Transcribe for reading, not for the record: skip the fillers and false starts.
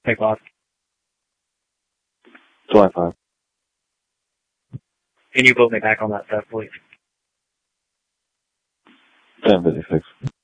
Hey, boss. July 5. Can you put me back on that stuff, please? 10:56.